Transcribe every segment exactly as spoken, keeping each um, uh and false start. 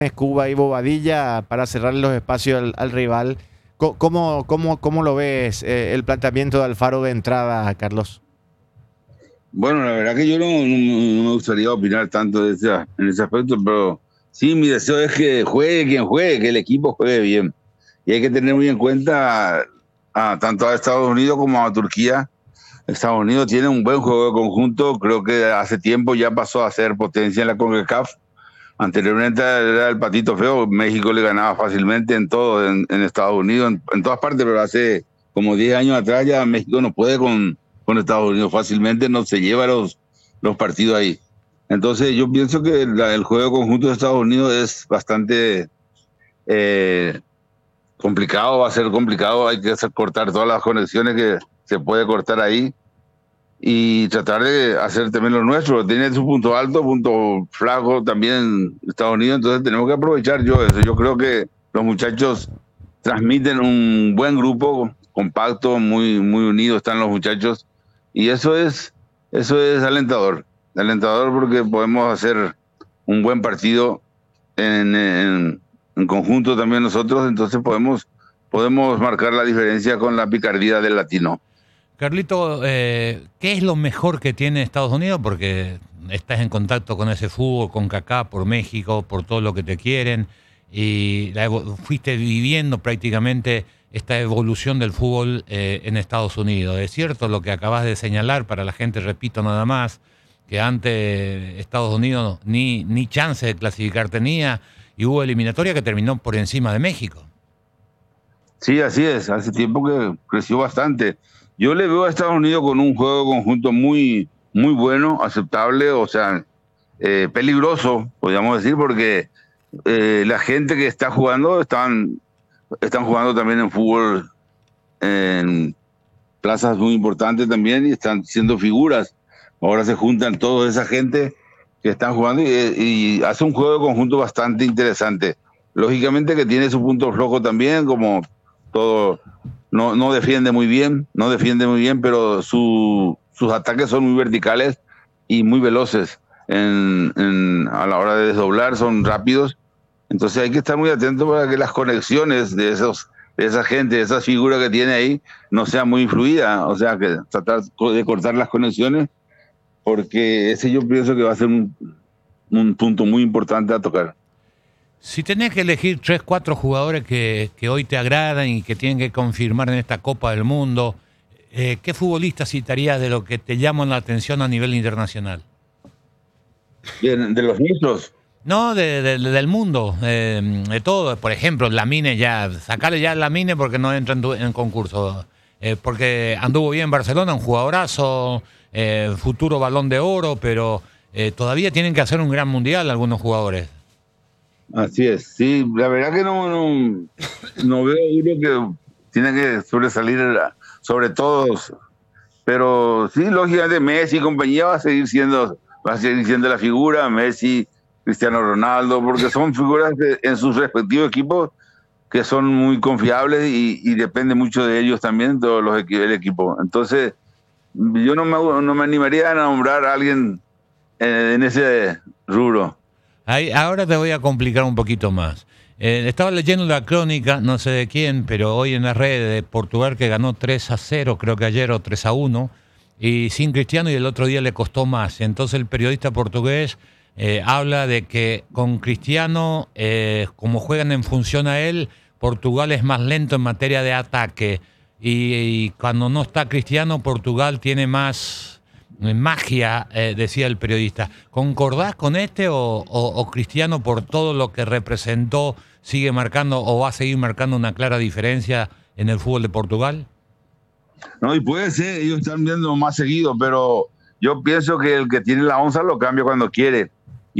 Cuba y Bobadilla para cerrar los espacios al, al rival. ¿Cómo, cómo, cómo lo ves eh, el planteamiento de Alfaro de entrada, Carlos? Bueno, la verdad que yo no, no, no me gustaría opinar tanto de ese, en ese aspecto, pero sí, mi deseo es que juegue quien juegue, que el equipo juegue bien. Y hay que tener muy en cuenta a, tanto a Estados Unidos como a Turquía. Estados Unidos tiene un buen juego de conjunto, creo que hace tiempo ya pasó a ser potencia en la CONCACAF. Anteriormente era el patito feo, México le ganaba fácilmente en todo, en, en Estados Unidos, en, en todas partes, pero hace como diez años atrás ya México no puede con, con Estados Unidos fácilmente, no se lleva los, los partidos ahí. Entonces yo pienso que la, el juego conjunto de Estados Unidos es bastante eh, complicado, va a ser complicado, hay que hacer, cortar todas las conexiones que se puede cortar ahí y tratar de hacer también lo nuestro. Tiene su punto alto, punto flaco también Estados Unidos, entonces tenemos que aprovechar yo eso. Yo creo que los muchachos transmiten un buen grupo, compacto, muy, muy unido están los muchachos, y eso es, eso es alentador, alentador porque podemos hacer un buen partido en, en, en conjunto también nosotros, entonces podemos, podemos marcar la diferencia con la picardía del latino. Carlito, eh, ¿qué es lo mejor que tiene Estados Unidos? Porque estás en contacto con ese fútbol, con Kaká, por México, por todo lo que te quieren, y la fuiste viviendo prácticamente esta evolución del fútbol eh, en Estados Unidos. Es cierto lo que acabas de señalar, para la gente, repito nada más, que antes Estados Unidos ni, ni chance de clasificar tenía, y hubo eliminatoria que terminó por encima de México. Sí, así es, hace tiempo que creció bastante. Yo le veo a Estados Unidos con un juego conjunto muy, muy bueno, aceptable, o sea, eh, peligroso, podríamos decir, porque eh, la gente que está jugando están, están jugando también en fútbol en plazas muy importantes también y están siendo figuras. Ahora se juntan toda esa gente que están jugando y, y hace un juego de conjunto bastante interesante. Lógicamente que tiene su punto flojo también, como todo. No, no defiende muy bien, no defiende muy bien, pero su, sus ataques son muy verticales y muy veloces. En, en, a la hora de desdoblar son rápidos. Entonces hay que estar muy atento para que las conexiones de, esos, de esa gente, de esas figuras que tiene ahí, no sean muy fluidas. O sea, que tratar de cortar las conexiones, porque ese yo pienso que va a ser un, un punto muy importante a tocar. Si tenés que elegir tres, cuatro jugadores que, que hoy te agradan y que tienen que confirmar en esta Copa del Mundo, eh, ¿qué futbolista citarías de lo que te llaman la atención a nivel internacional? Bien, de los nuestros. No, de, de, del mundo, eh, de todo. Por ejemplo, Lamine ya, sacarle ya Lamine porque no entra en, tu, en concurso. Eh, porque anduvo bien en Barcelona, un jugadorazo, eh, futuro Balón de Oro, pero eh, todavía tienen que hacer un gran mundial algunos jugadores. Así es, sí, la verdad que no, no, no veo uno que tiene que sobresalir sobre todos, pero sí, lógicamente Messi y compañía va a seguir siendo, va a seguir siendo la figura, Messi, Cristiano Ronaldo, porque son figuras de, en sus respectivos equipos que son muy confiables y, y depende mucho de ellos también, todos los equipos, el equipo. Entonces, yo no me, no me animaría a nombrar a alguien en, en ese rubro. Ahí, ahora te voy a complicar un poquito más. Eh, estaba leyendo la crónica, no sé de quién, pero hoy en las redes de Portugal, que ganó tres a cero, creo que ayer, o tres a uno, y sin Cristiano, y el otro día le costó más. Entonces el periodista portugués eh, habla de que con Cristiano, eh, como juegan en función a él, Portugal es más lento en materia de ataque. Y, y cuando no está Cristiano, Portugal tiene más magia, eh, decía el periodista. ¿Concordás con este o, o, o Cristiano, por todo lo que representó, sigue marcando o va a seguir marcando una clara diferencia en el fútbol de Portugal? No, y puede ser, ellos están viendo más seguido, pero yo pienso que el que tiene la onza lo cambia cuando quiere.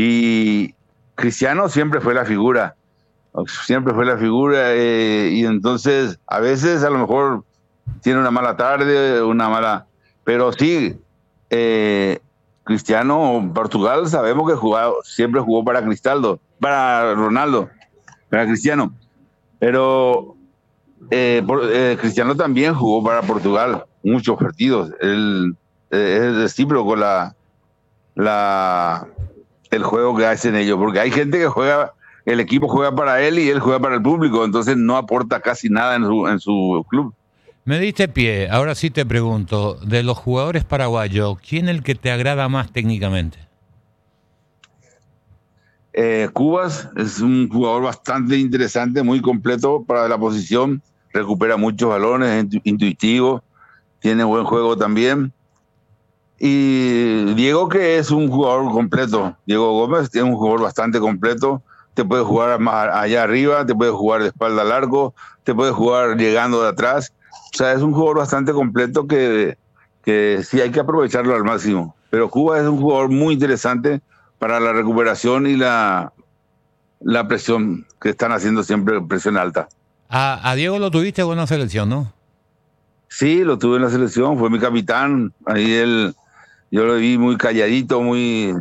Y Cristiano siempre fue la figura, siempre fue la figura, eh, y entonces a veces a lo mejor tiene una mala tarde, una mala, pero sí, eh, Cristiano, Portugal, sabemos que jugaba, siempre jugó para Cristaldo, para Ronaldo, para Cristiano, pero eh, por, eh, Cristiano también jugó para Portugal muchos partidos. Él eh, es recíproco la, la, el juego que hacen ellos, porque hay gente que juega el equipo juega para él y él juega para el público, entonces no aporta casi nada en su, en su club. Me diste pie, ahora sí te pregunto, de los jugadores paraguayos, ¿quién es el que te agrada más técnicamente? Eh, Cubas es un jugador bastante interesante, muy completo para la posición, recupera muchos balones, es intuitivo, tiene buen juego también. Y Diego, que es un jugador completo, Diego Gómez es un jugador bastante completo, te puede jugar más allá arriba, te puede jugar de espalda al arco, te puede jugar llegando de atrás, o sea, es un jugador bastante completo que, que sí hay que aprovecharlo al máximo. Pero Cuba es un jugador muy interesante para la recuperación y la, la presión que están haciendo siempre, presión alta. A, a Diego lo tuviste con una selección, ¿no? Sí, lo tuve en la selección, fue mi capitán, ahí él, yo lo vi muy calladito, muy...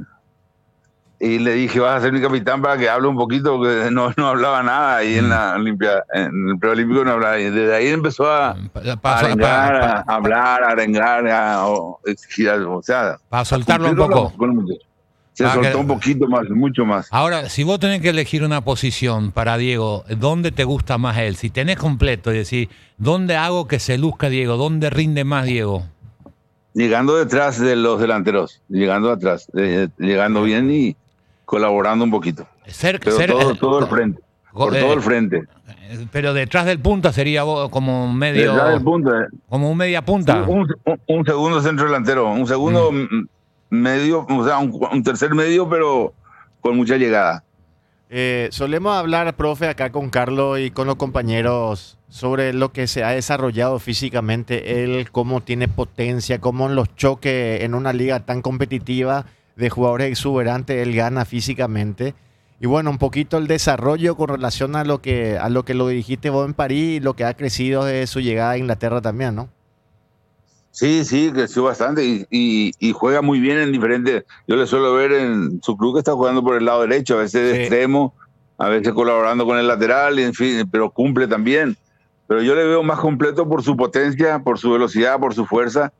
Y le dije, vas a ser mi capitán para que hable un poquito, porque no, no hablaba nada ahí en la Olimpia, en el preolímpico no hablaba. Y desde ahí empezó a, Pa- a pa- arengar, pa- a hablar, a arengar, a, o exigir algo, o sea... Para a soltarlo un cumplir con poco. la- con el muchacho. Se Pa' soltó que- un poquito más, mucho más. Ahora, si vos tenés que elegir una posición para Diego, ¿dónde te gusta más él? Si tenés completo y decís, ¿dónde hago que se luzca Diego? ¿Dónde rinde más Diego? Llegando detrás de los delanteros, llegando atrás, eh, llegando bien y colaborando un poquito. Cerca, Pero cerca- todo, todo el co- frente, co- por eh, todo el frente. eh, Pero detrás del punta sería vos como un medio, Detrás del punto, eh, como un media punta. un, un- un segundo centro delantero, un segundo mm. medio, o sea, un, un tercer medio, pero con mucha llegada. Eh, solemos hablar, profe, acá con Carlos y con los compañeros sobre lo que se ha desarrollado físicamente, él, cómo tiene potencia, cómo en los choques en una liga tan competitiva de jugadores exuberantes, él gana físicamente. Y bueno, un poquito el desarrollo con relación a lo que, a lo que lo dijiste vos en París y lo que ha crecido desde su llegada a Inglaterra también, ¿no? Sí, sí, creció bastante y, y, y juega muy bien en diferentes. Yo le suelo ver en su club que está jugando por el lado derecho, a veces de Sí. extremo, a veces colaborando con el lateral, y en fin, pero cumple también. Pero yo le veo más completo por su potencia, por su velocidad, por su fuerza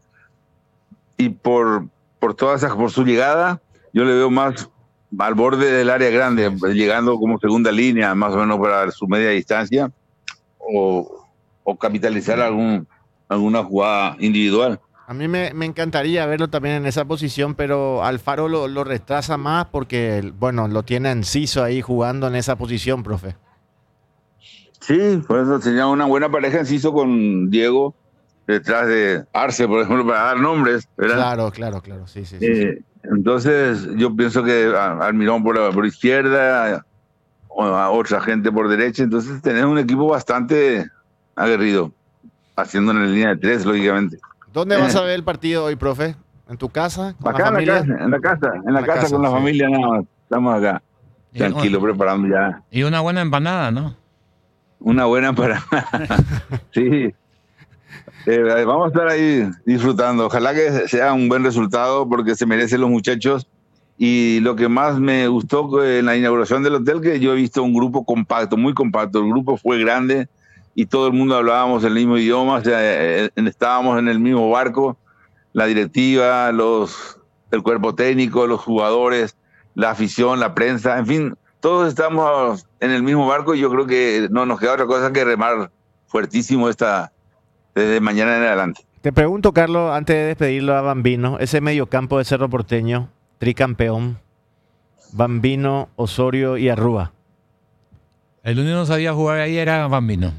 y por, por todas esas, por su llegada. Yo le veo más al borde del área grande, llegando como segunda línea, más o menos para su media distancia, o, o capitalizar algún alguna jugada individual. A mí me, me encantaría verlo también en esa posición, pero Alfaro lo, lo retrasa más porque, bueno, lo tiene Enciso ahí jugando en esa posición, profe. Sí, por eso tenía una buena pareja Enciso con Diego, detrás de Arce, por ejemplo, para dar nombres, ¿verdad? Claro, claro, claro, sí, sí. sí, Eh, sí. Entonces, yo pienso que a- Almirón por, la- por izquierda, o a otra gente por derecha, entonces tenés un equipo bastante aguerrido, haciendo en la línea de tres, lógicamente. ¿Dónde vas a ver el partido hoy, profe? ¿En tu casa? ¿Con Acá la en la familia? casa, en la casa, en la, la casa, casa, con la sí. familia nada más. Estamos acá, Y- tranquilo, preparando ya Y una buena empanada, ¿no? una buena para... Sí. Eh, vamos a estar ahí disfrutando. Ojalá que sea un buen resultado porque se merecen los muchachos. Y lo que más me gustó en la inauguración del hotel, que yo he visto un grupo compacto, muy compacto. El grupo fue grande y todo el mundo hablábamos el mismo idioma, o sea, eh, estábamos en el mismo barco, la directiva, los, el cuerpo técnico, los jugadores, la afición, la prensa, en fin, todos estamos en el mismo barco y yo creo que no nos queda otra cosa que remar fuertísimo esta desde mañana en adelante. Te pregunto, Carlos, antes de despedirlo a Bambino, ese mediocampo de Cerro Porteño, tricampeón, Bambino, Osorio y Arrúa. El único que no sabía jugar ahí era Bambino.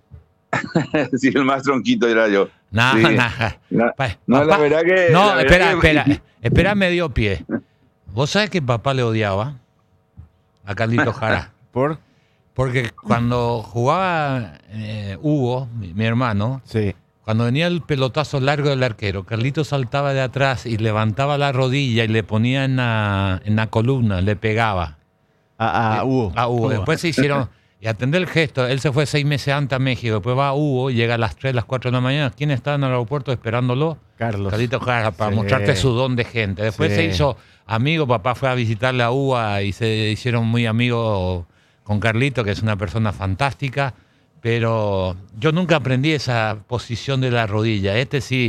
Sí, el más tronquito era yo. Nah, Sí. nah. La- Pa- no, la papá- verdad que... No, la verdad espera, que- espera. Espera, me dio pie. ¿Vos sabés que papá le odiaba a Carlito Jara? ¿Por? Porque cuando jugaba eh, Hugo, mi, mi hermano, Sí. cuando venía el pelotazo largo del arquero, Carlito saltaba de atrás y levantaba la rodilla y le ponía en la, en la columna, le pegaba. A, a Hugo. A Hugo. Hugo. Después se hicieron... Y atender el gesto, él se fue seis meses antes a México, después va a Hugo, llega a las tres, las cuatro de la mañana. ¿Quién está en el aeropuerto esperándolo? Carlos. Carlito Jara, para Sí. mostrarte su don de gente. Después Sí. se hizo amigo, papá fue a visitarle a Hugo y se hicieron muy amigos con Carlito, que es una persona fantástica, pero yo nunca aprendí esa posición de la rodilla. Este sí,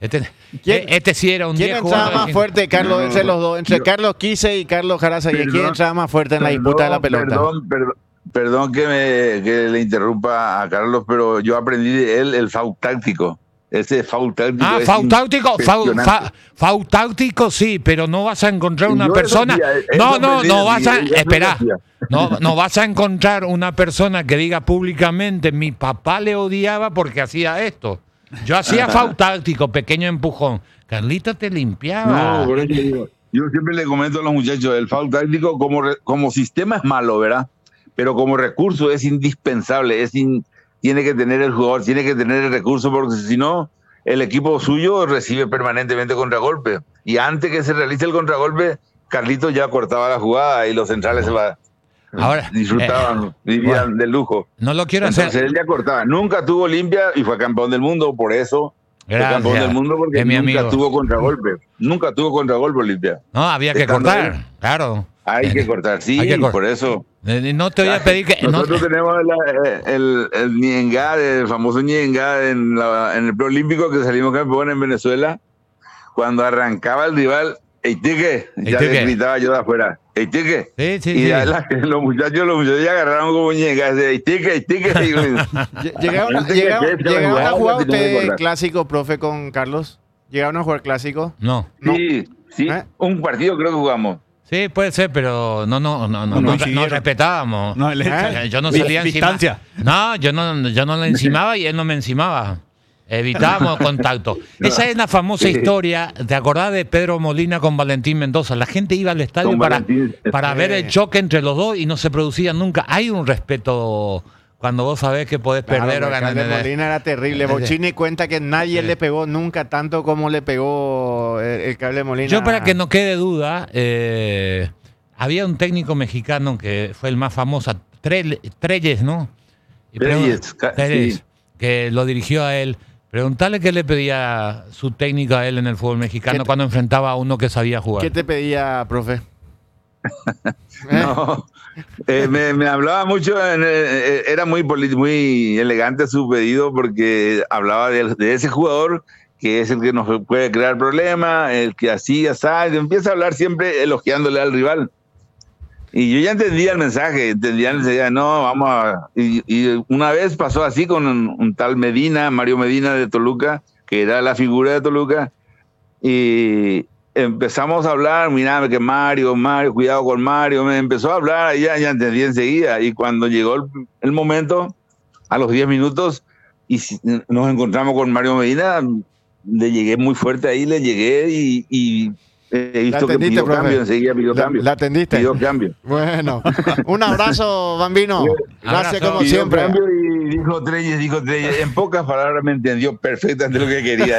Este, ¿Quién- este sí era un ¿Quién diez entraba jugando más de- fuerte, Carlos, No, entre los dos? Entre yo- Carlos Quise y Carlos Jaraza. ¿Quién Perdón, entraba más fuerte en la disputa de la pelota? Perdón, perdón, perdón que, me, que le interrumpa a Carlos, pero yo aprendí de él el foul táctico. Ese foul táctico. Ah, es foul táctico, foul, impresionante. fa- foul táctico sí, pero no vas a encontrar Y una yo eso persona. hacía, eso No, no, aprendí no de vas mí, a. eso Espera. hacía. No, no vas a encontrar una persona que diga públicamente: mi papá le odiaba porque hacía esto. Yo hacía foul táctico, pequeño empujón. Carlito te limpiaba. No, por eso digo, yo siempre le comento a los muchachos, el foul táctico como, re- como sistema es malo, ¿verdad? Pero como recurso es indispensable, es in- tiene que tener el jugador, tiene que tener el recurso, porque si no, el equipo suyo recibe permanentemente contragolpe. Y antes que se realice el contragolpe, Carlito ya cortaba la jugada y los centrales se va, Ahora, disfrutaban, eh, vivían bueno, de lujo. No lo quiero Entonces hacer. él ya cortaba. Nunca tuvo limpia y fue campeón del mundo, por eso fue Gracias, campeón del mundo, porque es mi nunca amigo. tuvo contragolpe. Nunca tuvo contragolpe Olimpia. No, había que Estando cortar, él. claro. Hay Eh, que cortar, sí, hay que cor- por eso. eh, No te voy a pedir que. no- Nosotros tenemos la- el, el Niengá, el famoso Niengá en, la- en el preolímpico que salimos campeón en Venezuela. Cuando arrancaba el rival, Eitique, ya Eitique. le gritaba yo de afuera, Eitique. Sí, sí, y sí. ya la- los muchachos, los muchachos ya agarraron como Niengá, Eitique, Eitique. y- Lle- ¿Llegaron, Antes llegaron- que se llegaron a jugaba, jugar se tenía que ustedes cortar. clásico, profe, con Carlos? ¿Llegaron a jugar clásico? No. No. Sí, sí, ¿Eh? un partido creo que jugamos. Sí, puede ser, pero no, no, no, no, No no, coincidieron. no respetábamos. No, el- ¿Eh? Yo no Di- salía encima. distancia. No, yo no, yo no le encimaba y él no me encimaba. Evitábamos contacto. Esa es la famosa Sí. historia. ¿Te acordás de Pedro Molina con Valentín Mendoza? La gente iba al estadio Con para, Valentín, para sí. ver el choque entre los dos y no se producía nunca. Hay un respeto cuando vos sabés que podés Claro, perder o el ganar. alcalde Molina era terrible. Sí. Bocini cuenta que nadie Sí. le pegó nunca tanto como le pegó el, el cable Molina. Yo, para que no quede duda, eh, había un técnico mexicano que fue el más famoso, Tre- Treyes, ¿no? Y Treyes, pregun- ca- Treyes, sí. que lo dirigió a él. Preguntale qué le pedía su técnico a él en el fútbol mexicano ¿Qué te- cuando enfrentaba a uno que sabía jugar. ¿Qué te pedía, profe? ¿Eh? No, eh, me, me hablaba mucho, en, eh, era muy, poli- muy elegante su pedido porque hablaba de, de ese jugador que es el que nos puede crear problemas, el que así, así, y empieza a hablar siempre elogiándole al rival. Y yo ya entendía el mensaje, entendía, decía, no, vamos a... Y, y una vez pasó así con un, un tal Medina, Mario Medina de Toluca, que era la figura de Toluca, y empezamos a hablar, mira, que Mario, Mario, cuidado con Mario, me empezó a hablar, ya, ya entendí enseguida, y cuando llegó el, el momento, a los diez minutos, y si- nos encontramos con Mario Medina, le llegué muy fuerte ahí, le llegué y... y he visto que atendiste, pidió profe? cambio, enseguida pidió ¿La- cambio. la atendiste? Pidió cambio. Bueno, un abrazo, Bambino. Gracias Abrazo. como Pidió siempre. cambio y dijo Treyes, dijo Treyes. En pocas palabras me entendió perfectamente lo que quería.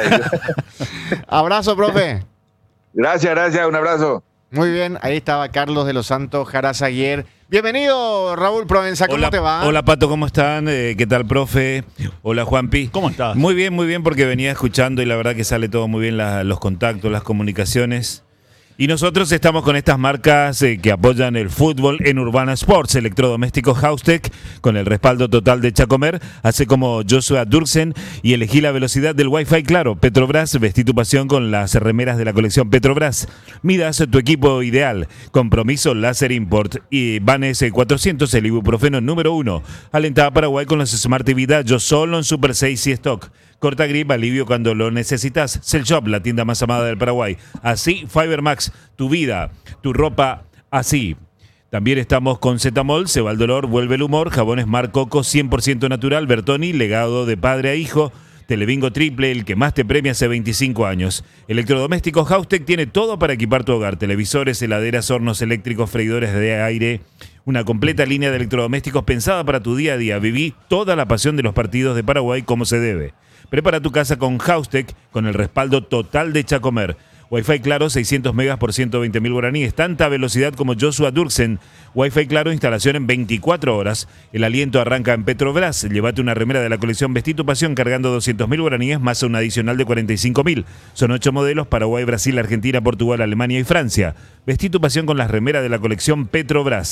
Abrazo, profe. Gracias, gracias, un abrazo. Muy bien, ahí estaba Carlos de los Santos Jarazaguer. Bienvenido, Raúl Provenza, ¿cómo Hola, te va? hola Pato, ¿cómo están? Eh, ¿Qué tal, profe? Hola, Juanpi. ¿Cómo estás? Muy bien, muy bien, porque venía escuchando y la verdad que sale todo muy bien, la- los contactos, las comunicaciones. Y nosotros estamos con estas marcas eh, que apoyan el fútbol en Urbana Sports, electrodomésticos Haustec, con el respaldo total de Chacomer, hace como Joshua Durksen y elegí la velocidad del Wi-Fi claro. Petrobras, vestí tu pasión con las remeras de la colección Petrobras. Midas tu equipo ideal. Compromiso Láser Import y Vanes cuatrocientos, el ibuprofeno número uno. Alentada Paraguay con los Smart T V Yo solo en Super seis y Stock. Corta grip, alivio cuando lo necesitas. Cell Shop, la tienda más amada del Paraguay. Así, Fibermax, tu vida, tu ropa, así. También estamos con Zetamol, se va el dolor, vuelve el humor. Jabones Mar Coco, cien por ciento natural. Bertoni, legado de padre a hijo. Telebingo Triple, el que más te premia hace veinticinco años. Electrodomésticos Haustec tiene todo para equipar tu hogar. Televisores, heladeras, hornos eléctricos, freidores de aire. Una completa línea de electrodomésticos pensada para tu día a día. Viví toda la pasión de los partidos de Paraguay como se debe. Prepara tu casa con Haustec con el respaldo total de Chacomer. Wi-Fi claro, seiscientos megas por ciento veinte mil guaraníes. Tanta velocidad como Joshua Durksen. Wi-Fi claro, instalación en veinticuatro horas. El aliento arranca en Petrobras. Llévate una remera de la colección Vestí tu pasión cargando doscientos mil guaraníes más un adicional de cuarenta y cinco mil. Son ocho modelos: Paraguay, Brasil, Argentina, Portugal, Alemania y Francia. Vestí tu pasión con las remeras de la colección Petrobras.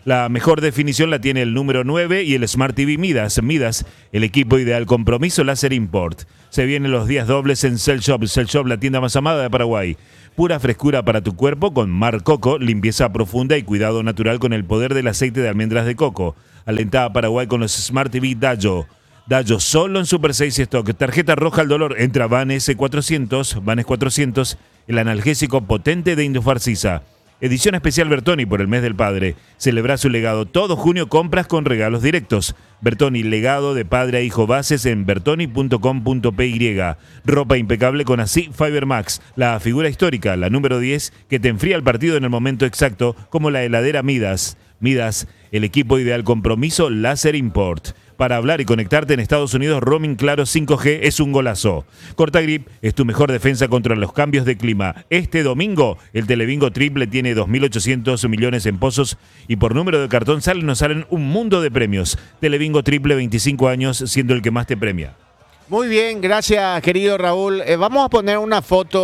La mejor definición la tiene el número nueve y el Smart T V Midas. Midas, el equipo ideal, compromiso láser import. Se vienen los días dobles en Cell Shop. Cell Shop, la tienda más amada de Paraguay. Pura frescura para tu cuerpo con Mar Coco, limpieza profunda y cuidado natural con el poder del aceite de almendras de coco. Alentá a Paraguay con los Smart T V Dayo. Dayo solo en Super seis Stock. Tarjeta roja al dolor. Entra Vanes cuatrocientos, Vanes cuatrocientos, el analgésico potente de Indofarcisa. Edición especial Bertoni por el mes del padre. Celebra su legado. Todo junio compras con regalos directos. Bertoni, legado de padre a hijo, bases en bertoni punto com punto p y. Ropa impecable con Así Fiber Max. La figura histórica, la número diez, que te enfría el partido en el momento exacto, como la heladera Midas. Midas, el equipo ideal, compromiso láser import. Para hablar y conectarte en Estados Unidos, roaming claro cinco G es un golazo. Cortagrip es tu mejor defensa contra los cambios de clima. Este domingo, el Telebingo Triple tiene dos mil ochocientos millones en pozos y por número de cartón salen nos salen un mundo de premios. Telebingo Triple, veinticinco años siendo el que más te premia. Muy bien, gracias querido Raúl. Eh, vamos a poner una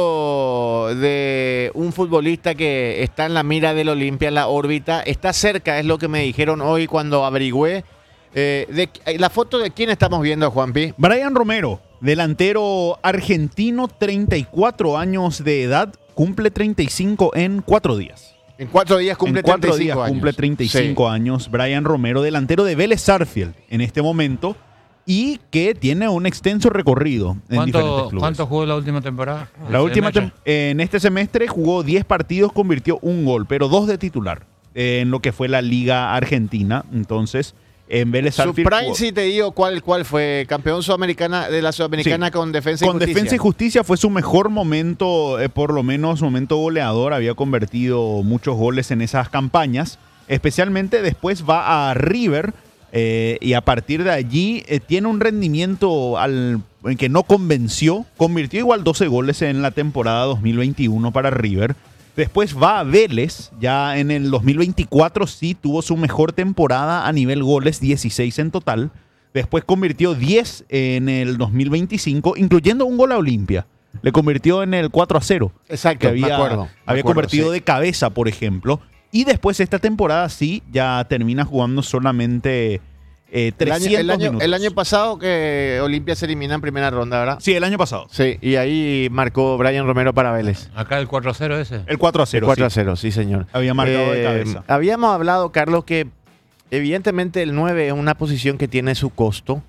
foto de un futbolista que está en la mira del Olimpia, en la órbita. Está cerca, es lo que me dijeron hoy cuando averigüé. Eh, de, ¿La foto de quién estamos viendo, Juanpi? Brian Romero, delantero argentino, treinta y cuatro años de edad, cumple treinta y cinco en cuatro días. En cuatro días cumple en cuatro treinta y cinco días años. cumple treinta y cinco Sí. años Brian Romero, delantero de Vélez Sarsfield en este momento y que tiene un extenso recorrido en diferentes ¿Cuánto, clubes. ¿Cuánto jugó la última temporada? La ¿El última semestre? tem- en este semestre jugó diez partidos, convirtió un gol, pero dos de titular eh, en lo que fue la Liga Argentina. Entonces, en Vélez Su Sarsfield prime, jugó- si te digo cuál, cuál fue, campeón sudamericana de la Sudamericana Sí. con Defensa y Con Justicia. Defensa y Justicia fue su mejor momento, eh, por lo menos momento goleador. Había convertido muchos goles en esas campañas. Especialmente después va a River eh, y a partir de allí eh, tiene un rendimiento al, en que no convenció. Convirtió igual doce goles en la temporada dos mil veintiuno para River. Después va a Vélez, ya en el dos mil veinticuatro sí tuvo su mejor temporada a nivel goles, dieciséis en total. Después convirtió diez en el dos mil veinticinco, incluyendo un gol a Olimpia. Le convirtió en el cuatro a cero. Exacto, Que había, me acuerdo. me había acuerdo, convertido sí. de cabeza, por ejemplo. Y después esta temporada sí, ya termina jugando solamente eh, El año, trescientos el, año, minutos. el año pasado que Olimpia se elimina en primera ronda, ¿verdad? Sí, el año pasado. Sí, y ahí marcó Brian Romero para Vélez. Acá el cuatro a cero ese. El cuatro a cero. cuatro a sí. cero, sí, señor. Había marcado de Eh, cabeza. Habíamos hablado, Carlos, que evidentemente el nueve es una posición que tiene su costo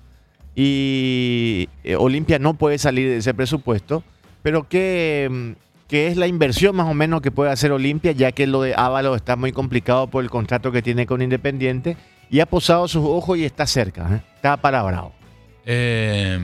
y eh, Olimpia no puede salir de ese presupuesto, pero que, mm, que es la inversión más o menos que puede hacer Olimpia, ya que lo de Ábalos está muy complicado por el contrato que tiene con Independiente y ha posado sus ojos y está cerca, ¿eh? Está para bravo. Eh,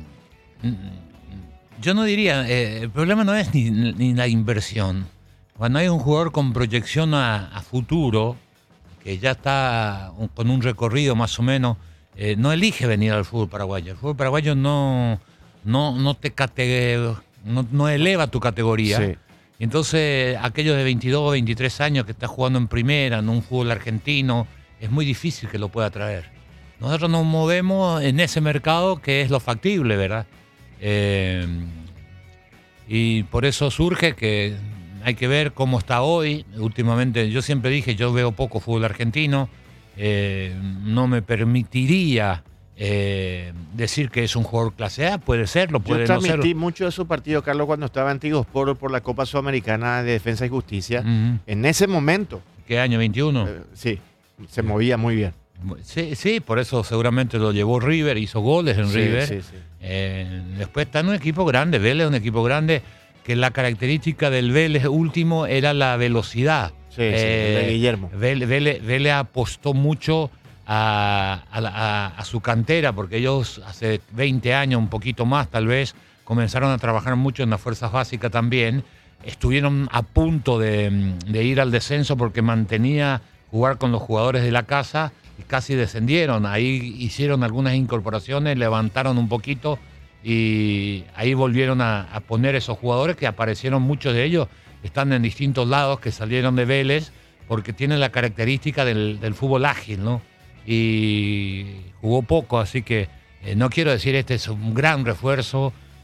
yo no diría, eh, el problema no es ni, ni la inversión. Cuando hay un jugador con proyección a, a futuro, que ya está un- con un recorrido más o menos, eh, no elige venir al fútbol paraguayo. El fútbol paraguayo no, no, no te cate- no, no eleva tu categoría. Sí. Y entonces, aquellos de veintidós, veintitrés años que está jugando en primera, en un fútbol argentino, es muy difícil que lo pueda traer. Nosotros nos movemos en ese mercado que es lo factible, ¿verdad? Eh, y por eso surge que hay que ver cómo está hoy. Últimamente, yo siempre dije, yo veo poco fútbol argentino, eh, no me permitiría eh, decir que es un jugador clase A, puede serlo, Yo puede no serlo. transmití mucho de su partido, Carlos, cuando estaba en Tigosport por la Copa Sudamericana de Defensa y Justicia. Ujú. En ese momento, ¿Qué año? ¿veintiuno? eh, sí, se movía muy bien. Sí, sí, por eso seguramente lo llevó River, hizo goles en Sí, River. sí, sí. Eh, después está en un equipo grande, Vélez es un equipo grande, que la característica del Vélez último era la velocidad. Sí, sí, el de Guillermo. Vélez, Vélez- Vélez apostó mucho a, a la- a- a su cantera, porque ellos hace veinte años, un poquito más tal vez, comenzaron a trabajar mucho en las fuerzas básicas también. Estuvieron a punto de, de ir al descenso porque mantenía jugar con los jugadores de la casa y casi descendieron. Ahí hicieron algunas incorporaciones, levantaron un poquito y ahí volvieron a, a poner esos jugadores que aparecieron, muchos de ellos están en distintos lados, que salieron de Vélez porque tienen la característica del, del fútbol ágil, ¿no? Y jugó poco, así que eh, no quiero decir este es un gran refuerzo,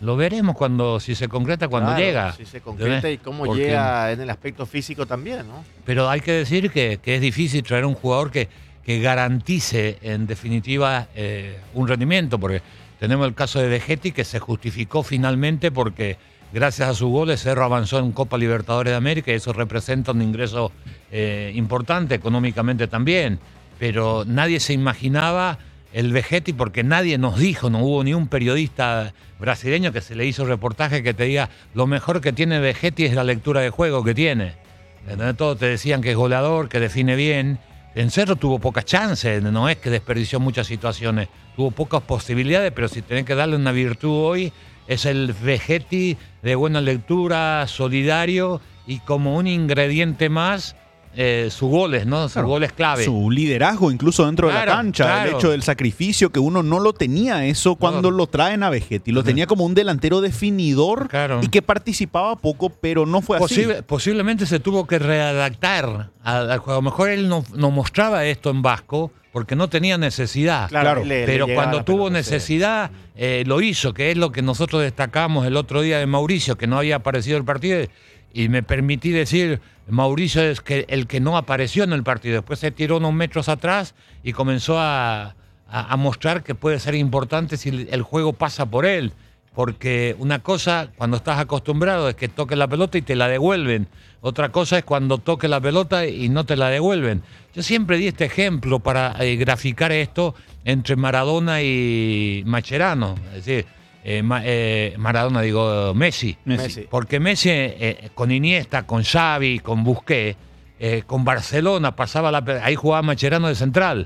lo veremos cuando, si se concreta, cuando Claro, llega. Si se concreta y cómo Porque- llega en el aspecto físico también, ¿no? Pero hay que decir que, que es difícil traer un jugador que, que garantice, en definitiva, eh, un rendimiento, porque tenemos el caso de Vegetti, que se justificó finalmente porque gracias a sus goles Cerro avanzó en Copa Libertadores de América y eso representa un ingreso eh, importante económicamente también. Pero nadie se imaginaba el Vegetti, porque nadie nos dijo, no hubo ni un periodista brasileño que se le hizo reportaje que te diga lo mejor que tiene Vegetti es la lectura de juego que tiene. ¿Entendés? Todos te decían que es goleador, que define bien. En Cerro tuvo pocas chances, no es que desperdició muchas situaciones, tuvo pocas posibilidades, pero si tenés que darle una virtud hoy, es el Vegetti de buena lectura, solidario y como un ingrediente más, eh, sus goles, ¿no? Sus Claro. goles clave. Su liderazgo incluso dentro de Claro, la cancha, claro. el hecho del sacrificio, que uno no lo tenía eso cuando No. lo traen a Vegetti. Lo tenía como un delantero definidor Claro. y que participaba poco, pero no fue así. Posible- posiblemente se tuvo que readaptar al, al juego. A lo mejor él no, no mostraba esto en Vasco porque no tenía necesidad. Claro, le- le Pero llegaba cuando la tuvo pelota, sí. necesidad, eh, lo hizo, que es lo que nosotros destacamos el otro día de Mauricio, que no había aparecido el partido. Y me permití decir, Mauricio es que el que no apareció en el partido. Después se tiró unos metros atrás y comenzó a, a- a mostrar que puede ser importante si el, el juego pasa por él. Porque una cosa, cuando estás acostumbrado, es que toques la pelota y te la devuelven. Otra cosa es cuando toques la pelota y no te la devuelven. Yo siempre di este ejemplo para eh, graficar esto entre Maradona y Mascherano. Es decir, eh, Ma- eh, Maradona, digo, Messi. Messi. Porque Messi, eh, con Iniesta, con Xavi, con Busquets, eh, con Barcelona, pasaba la, pe- ahí jugaba Mascherano de central.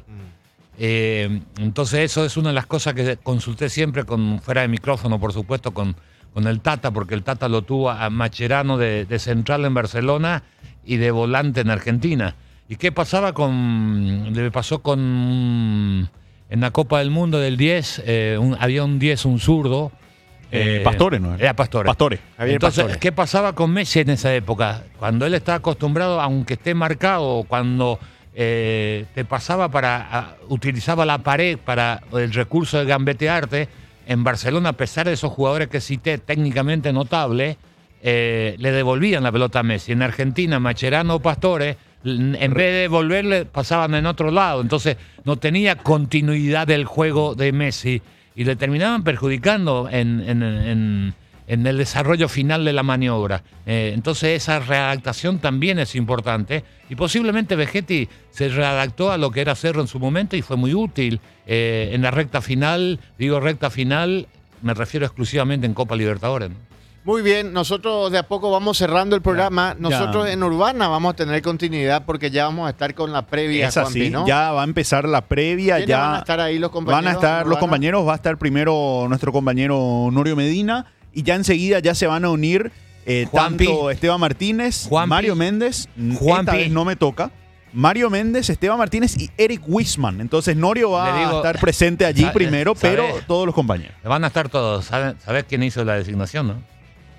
Eh, entonces eso es una de las cosas que consulté siempre, con, fuera de micrófono, por supuesto, con, con el Tata, porque el Tata lo tuvo a Mascherano de, de central en Barcelona y de volante en Argentina. ¿Y qué pasaba con... le pasó con... en la Copa del Mundo del diez, eh, un- había un diez, un zurdo. Eh, Pastore, ¿no? Era Pastore. Pastore. Javier Entonces, Pastore. ¿qué pasaba con Messi en esa época? Cuando él estaba acostumbrado, aunque esté marcado, cuando eh, te pasaba para, a- utilizaba la pared para el recurso de gambetearte, en Barcelona, a pesar de esos jugadores que cité técnicamente notables, eh, le devolvían la pelota a Messi. En Argentina, Mascherano o Pastore, l- en vez de devolverle, pasaban en otro lado. Entonces, no tenía continuidad del juego de Messi y le terminaban perjudicando en, en- en- en el desarrollo final de la maniobra. Eh, entonces esa readaptación también es importante y posiblemente Vegetti se readaptó a lo que era Cerro en su momento y fue muy útil eh, en la recta final. Digo recta final, me refiero exclusivamente en Copa Libertadores, ¿no? Muy bien, nosotros de a poco vamos cerrando el programa. Ya. Nosotros en Urbana vamos a tener continuidad porque ya vamos a estar con la previa, Es así, Juanpi, ¿no? ya va a empezar la previa, ¿Quiénes ya van a estar ahí los compañeros? van a estar en los Urbana? compañeros, va a estar primero nuestro compañero Norio Medina y ya enseguida ya se van a unir eh, Juanpi. tanto Esteban Martínez, Juanpi. Mario Méndez, Juanpi. esta vez no me toca, Mario Méndez, Esteban Martínez y Eric Wisman. Entonces Norio va Le digo, a estar presente allí ¿sabe- primero, sabe? pero todos los compañeros. Van a estar todos. ¿Saben- ¿Sabés quién hizo la designación, no?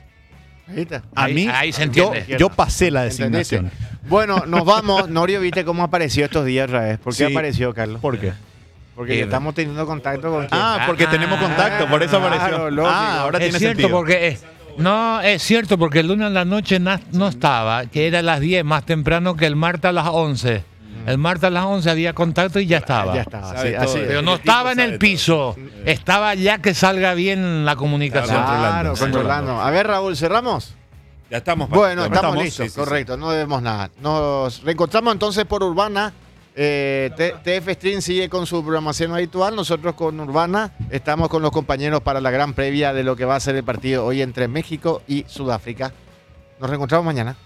Ahí está. A Ahí- mí, ahí se yo, entiende. yo pasé la ¿Entendiste? designación. Bueno, nos vamos. Norio, ¿viste cómo apareció estos días otra vez? ¿Por qué Sí. apareció, Carlos? ¿Por qué? Porque Eh, ya estamos teniendo contacto con quién. Ah, porque Ah, tenemos contacto, por eso apareció. claro, lógico. Ah, ahora Es tiene cierto sentido. porque eh, no, es cierto porque el lunes a la noche na- no estaba, que era a las diez más temprano que el martes a las once. El martes a las once había contacto y ya estaba. Ya estaba. Sabe Sí, todo. así es. Pero no El tipo estaba en sabe el piso, estaba ya que salga bien la comunicación. Claro, controlando. controlando. A ver, Raúl, ¿cerramos? Ya estamos. Bueno, ya estamos, estamos. listos, Sí, sí, sí. correcto, no debemos nada. Nos reencontramos entonces por Urbana. Eh, T- TF Stream sigue con su programación habitual. Nosotros con Urbana estamos con los compañeros para la gran previa de lo que va a ser el partido hoy entre México y Sudáfrica. Nos reencontramos mañana.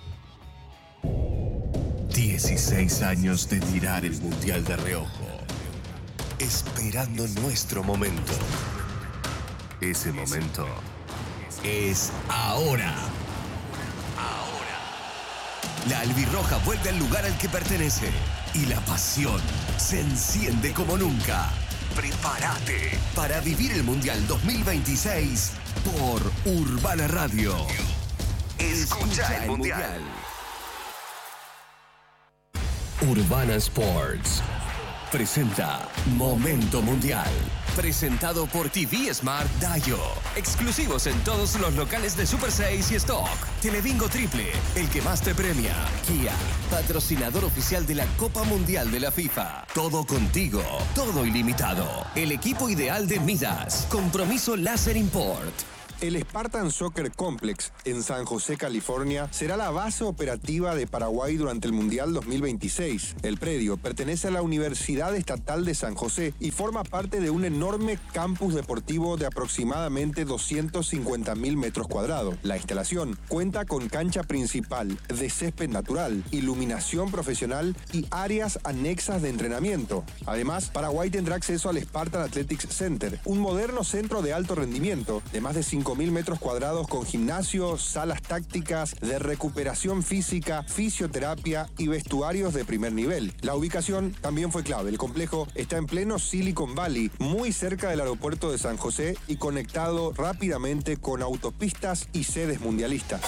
dieciséis años de mirar el Mundial de reojo, esperando nuestro momento. Ese momento es ahora. Ahora. La albirroja vuelve al lugar al que pertenece y la pasión se enciende como nunca. Prepárate para vivir el Mundial dos mil veintiséis por Urbana Radio. Escucha el Mundial. Urbana Sports presenta Momento Mundial. Presentado por T V Smart Dayo. Exclusivos en todos los locales de Super seis y Stock. Telebingo Triple, el que más te premia. Kia, patrocinador oficial de la Copa Mundial de la FIFA. Todo contigo, todo ilimitado. El equipo ideal de Midas. Compromiso Láser Import. El Spartan Soccer Complex en San José, California, será la base operativa de Paraguay durante el Mundial dos mil veintiséis. El predio pertenece a la Universidad Estatal de San José y forma parte de un enorme campus deportivo de aproximadamente doscientos cincuenta mil metros cuadrados. La instalación cuenta con cancha principal de césped natural, iluminación profesional y áreas anexas de entrenamiento. Además, Paraguay tendrá acceso al Spartan Athletics Center, un moderno centro de alto rendimiento de más de cinco mil metros cuadrados con gimnasio, salas tácticas, de recuperación física, fisioterapia y vestuarios de primer nivel. La ubicación también fue clave. El complejo está en pleno Silicon Valley, muy cerca del aeropuerto de San José y conectado rápidamente con autopistas y sedes mundialistas.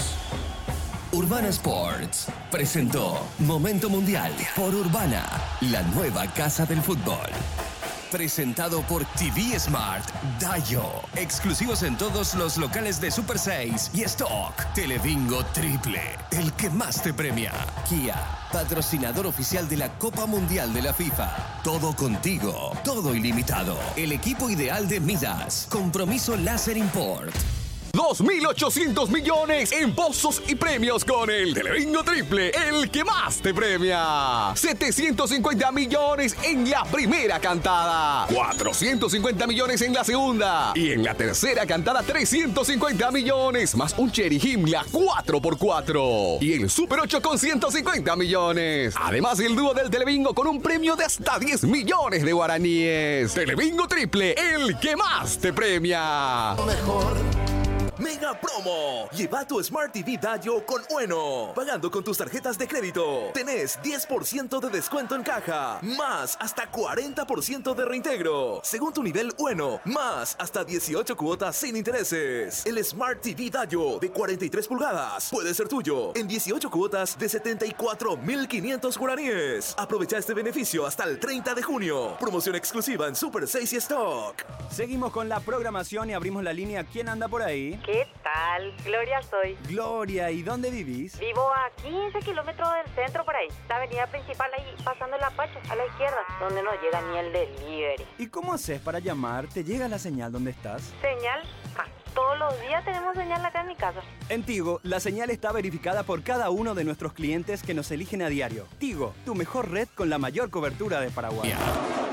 Urbana Sports presentó Momento Mundial por Urbana, la nueva casa del fútbol. Presentado por T V Smart Dayo. Exclusivos en todos los locales de Super seis y Stock. Telebingo Triple, el que más te premia. Kia, patrocinador oficial de la Copa Mundial de la FIFA. Todo contigo, todo ilimitado. El equipo ideal de Midas. Compromiso Láser Import. dos mil ochocientos millones en pozos y premios con el Telebingo Triple, el que más te premia. setecientos cincuenta millones en la primera cantada, cuatrocientos cincuenta millones en la segunda y en la tercera cantada trescientos cincuenta millones más un Cherry Himmler cuatro por cuatro y el Super ocho con ciento cincuenta millones. Además el dúo del Telebingo con un premio de hasta diez millones de guaraníes. Telebingo Triple, el que más te premia. Mejor. Mega Promo. Lleva tu Smart T V Dayo con Ueno. Pagando con tus tarjetas de crédito. Tenés diez por ciento de descuento en caja. Más hasta cuarenta por ciento de reintegro. Según tu nivel Ueno. Más hasta dieciocho cuotas sin intereses. El Smart T V Dayo de cuarenta y tres pulgadas puede ser tuyo en dieciocho cuotas de setenta y cuatro mil quinientos guaraníes. Aprovecha este beneficio hasta el treinta de junio. Promoción exclusiva en Super seis y Stock. Seguimos con la programación y abrimos la línea. ¿Quién anda por ahí? ¿Qué tal? Gloria soy. Gloria, ¿y dónde vivís? Vivo a quince kilómetros del centro por ahí. La avenida principal ahí, pasando el Apache, a la izquierda, donde no llega ni el delivery. ¿Y cómo haces para llamar? ¿Te llega la señal donde estás? ¿Señal? Ah, todos los días tenemos señal acá en mi casa. En Tigo, la señal está verificada por cada uno de nuestros clientes que nos eligen a diario. Tigo, tu mejor red con la mayor cobertura de Paraguay. Yeah.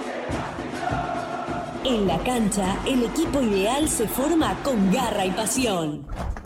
En la cancha, el equipo ideal se forma con garra y pasión.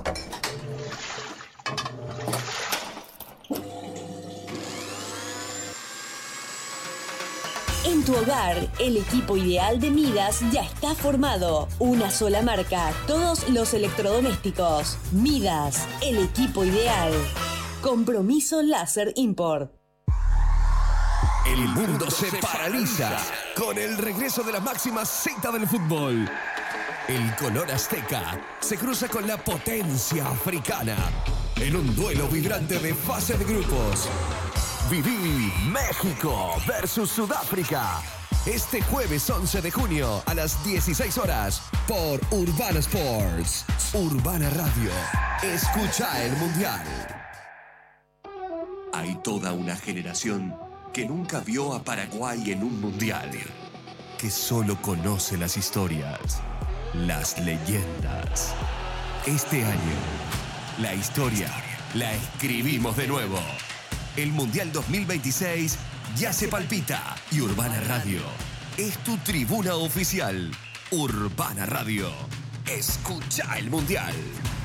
En tu hogar, el equipo ideal de Midas ya está formado. Una sola marca, todos los electrodomésticos. Midas, el equipo ideal. Compromiso Láser Import. El mundo se paraliza con el regreso de la máxima cita del fútbol. El color azteca se cruza con la potencia africana en un duelo vibrante de fase de grupos. Viví México versus Sudáfrica. Este jueves once de junio a las dieciséis horas por Urbana Sports. Urbana Radio. Escucha el Mundial. Hay toda una generación que nunca vio a Paraguay en un mundial, que solo conoce las historias, las leyendas. Este año, la historia la escribimos de nuevo. El Mundial dos mil veintiséis ya se palpita y Urbana Radio es tu tribuna oficial. Urbana Radio. Escucha el Mundial.